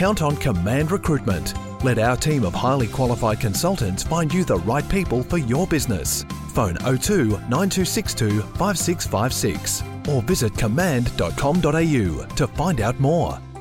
count on Command Recruitment. Let our team of highly qualified consultants find you the right people for your business. Phone 02 9262 5656 or visit command.com.au to find out more.